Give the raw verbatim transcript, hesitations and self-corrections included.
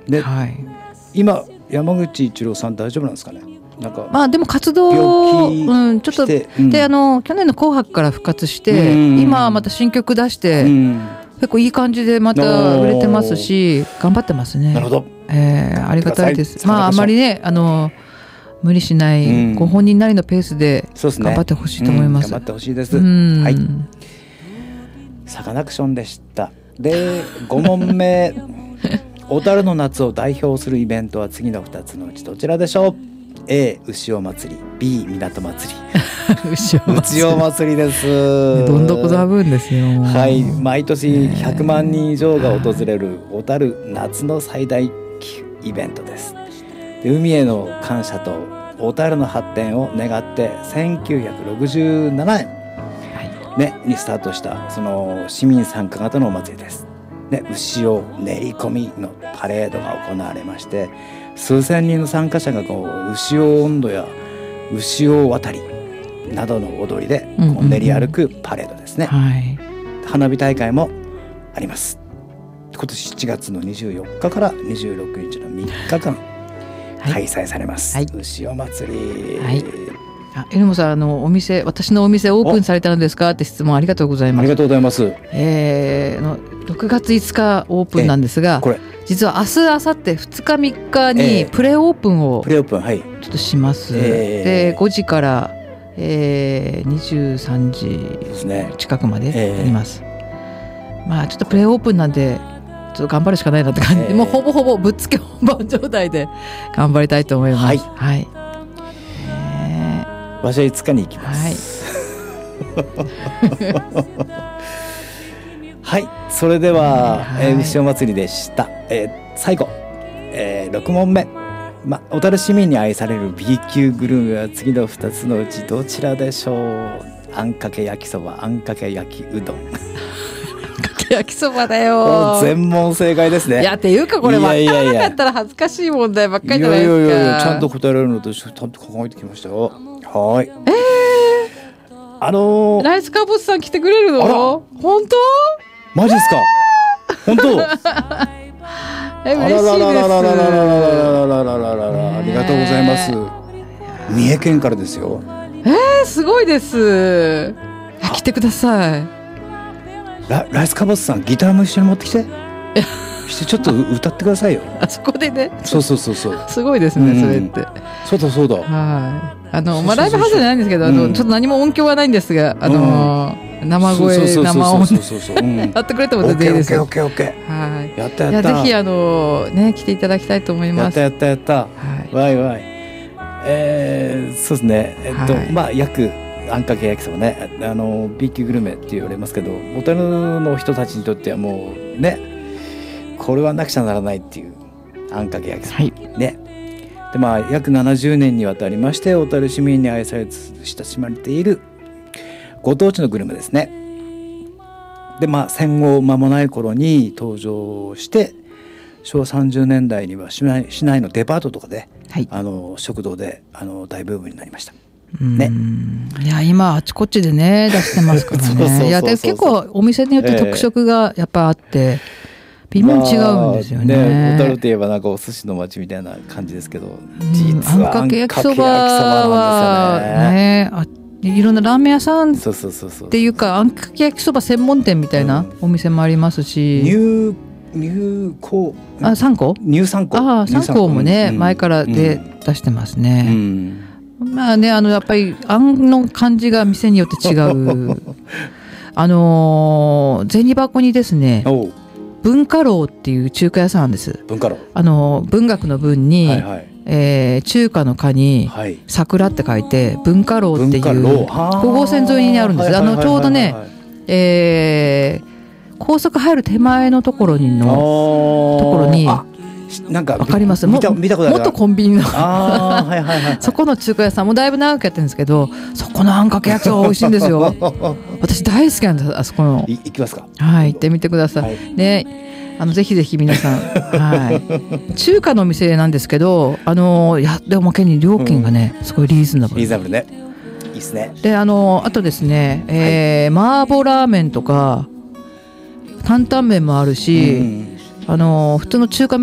で、 はい、 今山口一郎さん大丈夫なんですかね。なんかまあでも活動を、うん、ちょっと、うん、であの去年の紅白から復活して、うん、今また新曲出して、うん、結構いい感じでまた売れてますし頑張ってますね。 なるほど、 えー、ありがたいです。まああまりねあの無理しない、うん、ご本人なりのペースで頑張ってほしいと思います。 うん、頑張ってほしいです。はい、サカナクションでした。でご問目小樽の夏を代表するイベントは次のふたつのうちどちらでしょう。 A 牛尾祭り、 B 港祭り。牛尾祭りです。 どんどこざぶんですよ。 はい、毎年ひゃくまんにん以上が訪れる小樽夏の最大イベントです。で海への感謝と小樽の発展を願ってせんきゅうひゃくろくじゅうななねん、はいね、にスタートしたその市民参加型のお祭りです。ね、牛尾練り込みのパレードが行われまして、数千人の参加者がこう牛尾音頭や牛尾渡りなどの踊りでこう練り歩くパレードですね。うんうんうん、はい、花火大会もあります。今年しちがつのにじゅうよっかからにじゅうろくにちのみっかかん開催されます。はい、牛尾祭り。はい、 あ、えのもさん、あのお店、私のお店オープンされたのですかって質問ありがとうございます。 ありがとうございます。 えー、のろくがついつかオープンなんですが、 これ実は明日明後日ふつかみっかにプレオープンをプレオープン、はい、 ちょっとします。 えー、 でごじから、えー、にじゅうさんじ近くまでやります。えー、まあちょっとプレオープンなんでちょっと頑張るしかないなって感じで、えー、もうほぼほぼぶっつけ本番状態で頑張りたいと思います。はい、はい、 えー、場所いつかに行きます。はい、はい、それでは、はい、えー、牛尾祭りでした。えー、最後、えー、ろく問目、ま、小樽市民に愛される B 級グルメは次のふたつのうちどちらでしょう。あんかけ焼きそば、あんかけ焼きうどん。 焼きそばだよ。 全問正解ですね。 いやっていうかこれ分からなかったら恥ずかしい問題ばっかりじゃないですか。いやいやいや、 ちゃんと答えられるのとちゃんと考えてきましたよ。はい。 えー、 あのー、 ライスカボスさん来てくれるの？本当？ マジですか？本当？ え、嬉しいです。あららららららららららら、ありがとうございます。三重県からですよ。 えー、すごいです。来てください。 ラ, ライスカボスさんギターも一緒に持ってきてしてちょっと歌ってくださいよ。 あそこでね。 そうそうそうそう。 すごいですね、うん、それって。 そうだそうだ。 はい。あのまあライブハウスじゃないんですけど、うん、あのちょっと何も音響はないんですが、あのーうん、生声生音でやってくれても全然いいですよ。 オッケーオッケーオッケー。 はい。 やったやった。 いやぜひあのー、ね来ていただきたいと思います。 やったやったやった。はい。わいわい。えー、そうですね。えっと、はい、まあ約。あんかけ焼きそばね、あの B 級グルメって言われますけど、小樽の人たちにとってはもうね、これはなくちゃならないっていうあんかけ焼きそば、はい、ね。でまあ約ななじゅうねんにわたりまして小樽市民に愛され親しまれているご当地のグルメですね。でまあ戦後間もない頃に登場してしょうわさんじゅうねんだいには市内、市内のデパートとかで、はい、あの食堂であの大ブームになりました。ね、 いや今あちこちでね出してますからね。いやで結構お店によって特色がやっぱあって、えー、微妙に違うんですよね。 まあ、ね小樽といえばなんかお寿司の街みたいな感じですけど、実はあんかけ焼きそばはね、あいろんなラーメン屋さんっていうかあんかけ焼きそば専門店みたいなお店もありますし、 ニューニューコあサンコニューサンコああサンコもね、うん、前からで出してますね。うんまあね、あのやっぱりあんの感じが店によって違うあのー、銭箱にですね文化楼っていう中華屋さんなんです。 文化楼あの文学の文に、はいはいえー、中華の華に、はい、桜って書いて文化楼っていうご号線沿いにあるんです。あのちょうどね、えー、高速入る手前のところにのところになんかわかります。 見た見たことある。 元コンビニのあ、はいはいはい、 そこの中華屋さんもだいぶ長くやってるんですけど、そこのあんかけ焼きそば美味しいんですよ。私大好きなんです。あそこのい行きますか。 はい行ってみてください、はい、ねあのぜひぜひ皆さんはい中華のお店なんですけど、あのやでおまけに料金がね、うん、すごいリーズナブルリーズナブルね。いいですね。 であのあとですね、えーはい、麻婆ラーメンとか担々麺もあるし、うん、あの普通の中華